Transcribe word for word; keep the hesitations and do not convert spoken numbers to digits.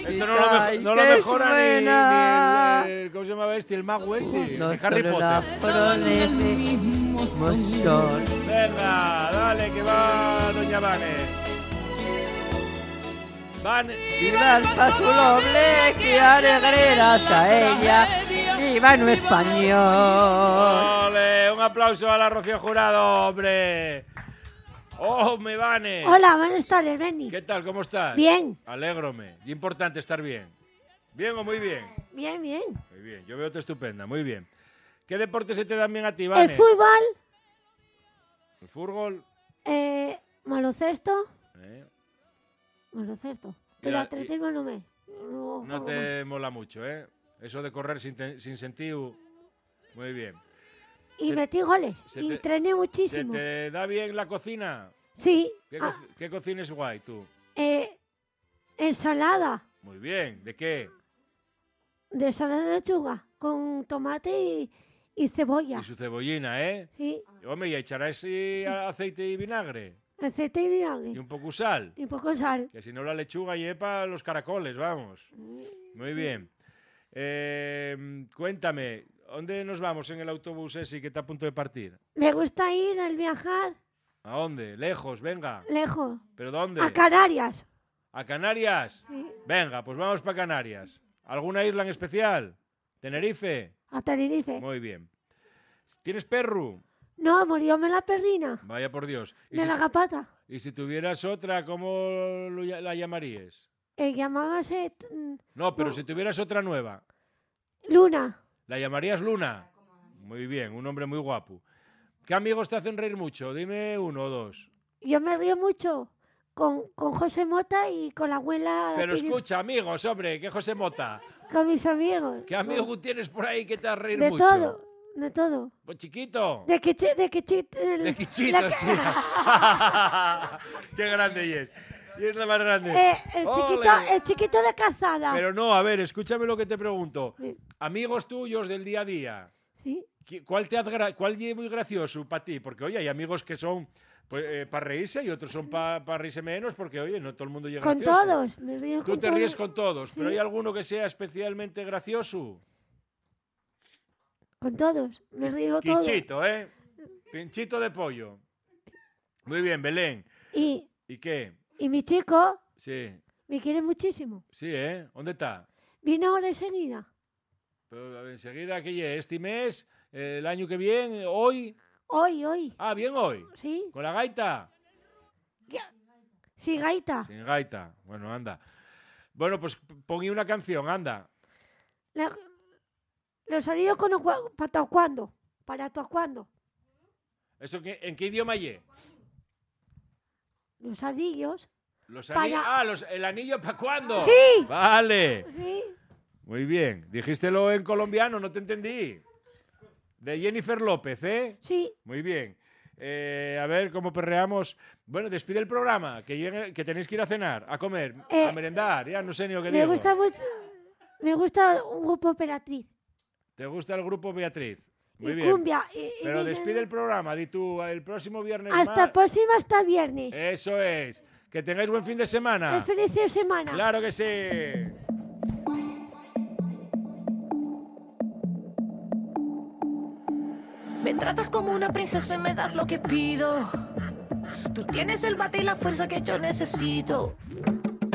Esto no lo, mejo- no lo mejora ni, ni el, el- ¿cómo se llamaba este? El mago este, No de Harry solo la Potter. florece sol. Venga, dale, que va Doña Vane. Vane. Viva el paso doble, que alegreras a ella. Viva en español. ¡Ole! Un aplauso a la Rocío Jurado, hombre. ¡Oh, me Vane! Hola, buenas tardes, Benny. ¿Qué tal? ¿Cómo estás? Bien. Alégrome. Y importante estar bien. ¿Bien o muy bien? Bien, bien. Muy bien. Yo veo-te estupenda. Muy bien. ¿Qué deporte se te dan bien a ti, Vane? El fútbol, El fútbol. eh, baloncesto, ¿eh? baloncesto. Pero Mira, atletismo no me... No, No te mola mucho, ¿eh? Eso de correr sin, te- sin sentido. Muy bien. Y se- metí goles. se Y te- entrené ¿Se muchísimo. te da bien la cocina? Sí. ¿Qué, ah, co- qué cocina es guay, tú? eh, ensalada. Muy bien. ¿De qué? De ensalada de lechuga. Con tomate y, y cebolla. Y su cebollina, ¿eh? Sí. Hombre, ¿y echarás eh, aceite y vinagre? Aceite y vinagre. Y un poco sal. Y poco sal. Que si no la lechuga lleva los caracoles, vamos. Muy bien. Eh, cuéntame, ¿dónde nos vamos en el autobús ese que está a punto de partir? Me gusta ir al viajar ¿A dónde? Lejos, venga. lejos. ¿Pero dónde? A Canarias. ¿A Canarias? Sí. Venga, pues vamos para Canarias. ¿Alguna isla en especial? ¿Tenerife? A Tenerife. Muy bien. ¿Tienes perro? No, murióme la perrina. Vaya por Dios. ¿Y De si, la gapata. y si tuvieras otra, cómo lo lla- la llamarías? Eh, llamábase mm, No, pero No. si tuvieras otra nueva, Luna. ¿la llamarías Luna? Muy bien, un hombre muy guapo. ¿Qué amigos te hacen reír mucho? Dime uno o dos. Yo me río mucho con, con José Mota y con la abuela. Pero Piri- escucha, amigos, hombre, que José Mota. Con mis amigos. ¿Qué amigo tienes por ahí que te hace reír De mucho? todo, de todo. Pues chiquito. De que chi- de que chi- el- De Quichito, la- sí. Qué grande y es. Y es la más grande. Eh, el, chiquito, Ole. el chiquito de Calzada. Pero no, a ver, escúchame lo que te pregunto. Sí. Amigos tuyos del día a día. Sí. ¿Qui- ¿Cuál te hace gra- cuál es muy gracioso para ti? Porque, oye, hay amigos que son para reírse y otros son para reírse menos porque, oye, no todo el mundo llega Con gracioso. todos. Me río Tú con te todos. ríes con todos, pero Sí. ¿hay alguno que sea especialmente gracioso? Con todos. Me río todos. Quichito, ¿eh? Pinchito de pollo. Muy bien, Belén. Y, ¿Y qué? y mi chico Sí, me quiere muchísimo. sí, ¿eh? ¿Dónde está? Vino ahora enseguida. Pero a ver, enseguida, ¿qué llegue? ¿Este mes? ¿El año que viene? ¿Hoy? Hoy, hoy. Ah, bien hoy. Sí. ¿Con la gaita? Sí, gaita. Sin gaita. Bueno, anda. Bueno, pues pon una canción, anda. La- los salidos con ocua- para taekwondo. Para taekwondo. ¿Eso qué- en qué idioma ye? Los adillos. Los Para- ani- Ah, los, ¿el anillo para cuándo? Sí. Vale. Sí. Muy bien. Dijίστelo en colombiano, no te entendí. De Jennifer López, ¿eh? Sí. Muy bien. Eh, a ver cómo perreamos. Bueno, despide el programa, que, llegue- que tenéis que ir a cenar, a comer, Eh, a merendar. Ya no sé ni lo que Me digo. gusta mucho. Me gusta un grupo operatriz. ¿Te gusta el grupo Beatriz? Muy y bien. cumbia. y- y Pero dice- despide el programa, di tú, el próximo viernes Hasta más. próxima, hasta el viernes. Eso es. Que tengáis buen fin de semana. El feliz de semana. Claro que sí. Me tratas como una princesa y me das lo que pido. Tú tienes el bate y la fuerza que yo necesito.